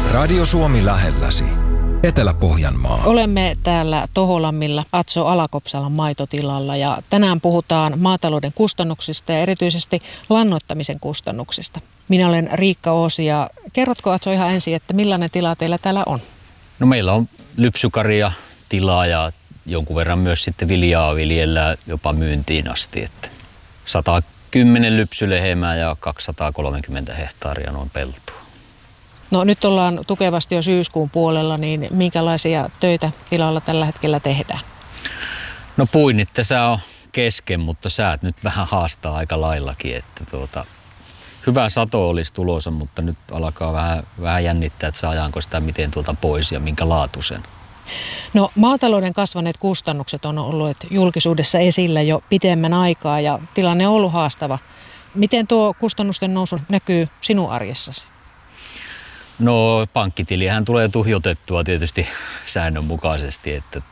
Radio Suomi lähelläsi. Etelä-Pohjanmaa. Olemme täällä Toholammilla Atso Alakopsalan maitotilalla ja tänään puhutaan maatalouden kustannuksista ja erityisesti lannoittamisen kustannuksista. Minä olen Riikka Oosi ja kerrotko Atso ihan ensin, että millainen tila teillä täällä on? No meillä on lypsykaria tilaa ja jonkun verran myös sitten viljaa viljellään jopa myyntiin asti. Että 110 lypsylehmää ja 230 hehtaaria noin peltoa. No nyt ollaan tukevasti jo syyskuun puolella, niin minkälaisia töitä tilalla tällä hetkellä tehdään? No puinnit tässä on kesken, mutta säät nyt vähän haastaa aika laillakin. Että hyvä sato olisi tulossa, mutta nyt alkaa vähän jännittää, että saadaanko sitä miten pois ja minkä laatuisen. No maatalouden kasvaneet kustannukset on ollut julkisuudessa esillä jo pitemmän aikaa ja tilanne on ollut haastava. Miten tuo kustannusten nousu näkyy sinun arjessasi? No pankkitiliähän tulee tuhjotettua tietysti säännönmukaisesti, että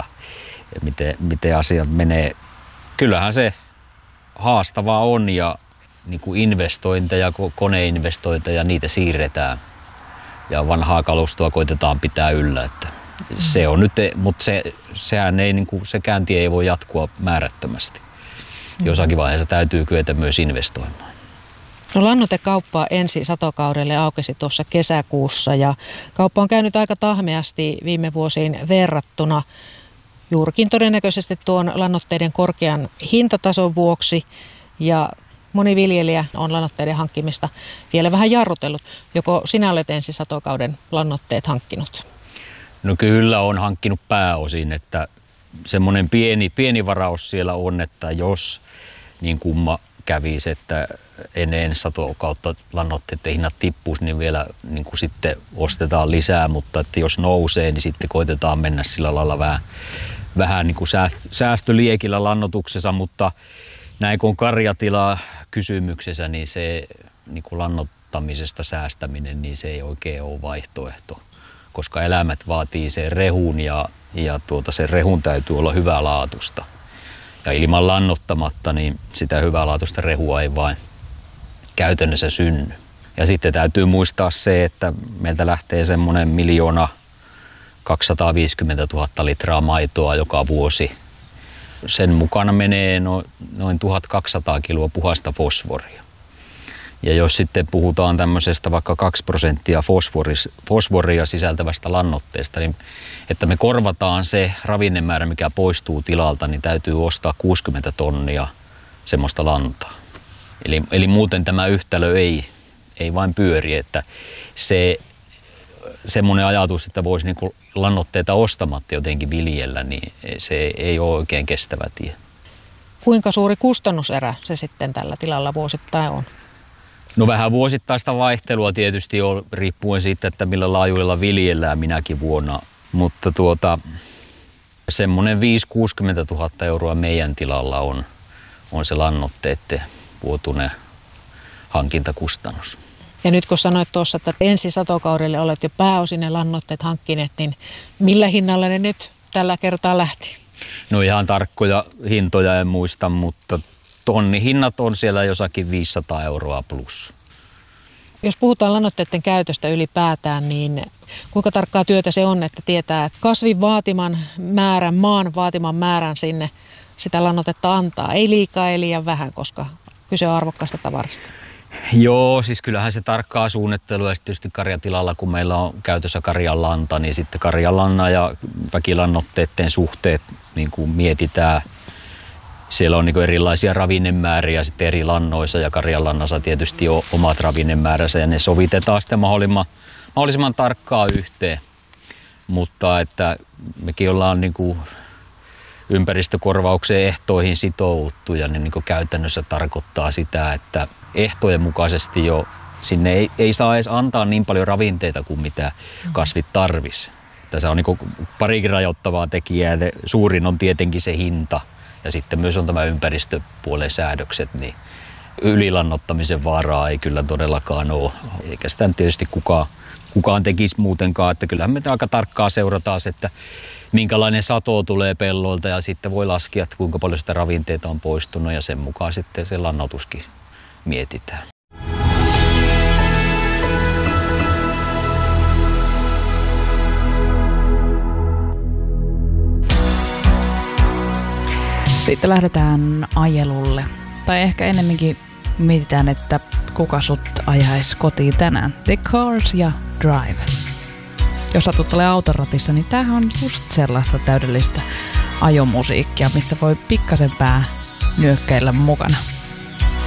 miten asiat menee. Kyllähän se haastavaa on ja niin kuin investointeja, koneinvestointeja, niitä siirretään ja vanhaa kalustoa koitetaan pitää yllä. Että se on nyt, mutta sehän ei, niin kuin, se käänti ei voi jatkua määrättömästi. Jossakin vaiheessa täytyy kyetä myös investoimaan. No lannoitekauppa ensi satokaudelle aukesi tuossa kesäkuussa ja kauppa on käynyt aika tahmeasti viime vuosiin verrattuna juurikin todennäköisesti tuon lannoitteiden korkean hintatason vuoksi ja moni viljelijä on lannoitteiden hankkimista vielä vähän jarrutellut. Joko sinä olet ensi satokauden lannoitteet hankkinut? No kyllä on hankkinut pääosin, että semmoinen pieni varaus siellä on, että jos niin kumma kävisi, että ennen satokautta lannoitteiden hinnat tippuisi, niin vielä niin kuin sitten ostetaan lisää, mutta että jos nousee, niin sitten koitetaan mennä sillä lailla vähän niin kuin säästöliekillä lannoituksessa, mutta näin kun on karjatila kysymyksessä, niin se niin kuin lannoittamisesta säästäminen, niin se ei oikein ole vaihtoehto, koska eläimet vaatii sen rehun ja se rehun täytyy olla hyvälaatuista. Ja ilman lannoittamatta, niin sitä hyvälaatuista rehua ei vain käytännössä synny. Ja sitten täytyy muistaa se, että meiltä lähtee semmoinen 1 250 000 litraa maitoa joka vuosi. Sen mukana menee noin 1200 kiloa puhasta fosforia. Ja jos sitten puhutaan tämmöisestä vaikka 2% fosforia sisältävästä lannoitteesta, niin että me korvataan se ravinnemäärä, mikä poistuu tilalta, niin täytyy ostaa 60 tonnia semmoista lantaa. Eli muuten tämä yhtälö ei vain pyöri, että se semmoinen ajatus, että voisi niinku lannoitteita ostamatta jotenkin viljellä, niin se ei ole oikein kestävä tie. Kuinka suuri kustannuserä se sitten tällä tilalla vuosittain on? No vähän vuosittaista vaihtelua tietysti on, riippuen siitä, että millä laajuudella viljellään minäkin vuonna. Mutta semmoinen 5-60 000 euroa meidän tilalla on se lannoitteiden vuotuinen hankintakustannus. Ja nyt kun sanoit tuossa, että ensi satokaudelle olet jo pääosin ne lannoitteet hankkineet, niin millä hinnalla ne nyt tällä kertaa lähti? No ihan tarkkoja hintoja en muista, mutta tonnihinnat on siellä jossakin 500 euroa plus. Jos puhutaan lannoitteiden käytöstä ylipäätään, niin kuinka tarkkaa työtä se on, että tietää, että kasvin vaatiman määrän, maan vaatiman määrän sinne sitä lannoitetta antaa? Ei liikaa, ei liian vähän, koska kyse on arvokkaasta tavarasta. Joo, siis kyllähän se tarkkaa suunnittelua ja tietysti karjatilalla, kun meillä on käytössä karjanlanta, niin sitten karjanlannan ja väkilannoitteiden suhteet niin kuin mietitään. Siellä on niin kuin erilaisia ravinnemääriä sitten eri lannoissa ja karjanlannassa tietysti on omat ravinnemääränsä ja ne sovitetaan sitten mahdollisimman tarkkaa yhteen. Mutta että mekin ollaan niin kuin ympäristökorvauksen ehtoihin sitouduttu ja ne niin kuin käytännössä tarkoittaa sitä, että ehtojen mukaisesti jo sinne ei saa edes antaa niin paljon ravinteita kuin mitä kasvit tarvisi. Tässä on niin kuin parikin rajoittavaa tekijää. Suurin on tietenkin se hinta ja sitten myös on tämä ympäristöpuolen säädökset, niin ylilannottamisen vaaraa ei kyllä todellakaan ole. Eikä sitä tietysti kukaan tekisi muutenkaan, että kyllähän me aika tarkkaan seurataan, että minkälainen sato tulee pellolta ja sitten voi laskea, että kuinka paljon sitä ravinteita on poistunut ja sen mukaan sitten se lannoituskin mietitään. Sitten lähdetään ajelulle. Tai ehkä ennemminkin mietitään, että kuka sut ajaisi kotiin tänään. The Cars ja Drive. Jos satut olemaan autoratissa, niin tämähän on just sellaista täydellistä ajomusiikkia, missä voi pikkasen nyökkäillä mukana.